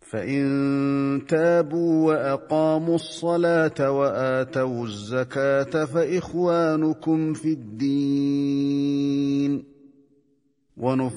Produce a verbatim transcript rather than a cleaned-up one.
فإن تابوا وأقاموا الصلاة وآتوا الزكاة فإخوانكم في الدين